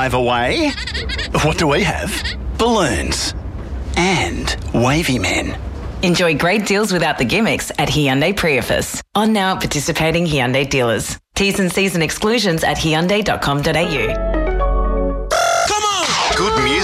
drive away? What do we have? Balloons. And wavy men. Enjoy great deals without the gimmicks at Hyundai Priefus. On now at participating Hyundai dealers. T's and C's and exclusions at hyundai.com.au.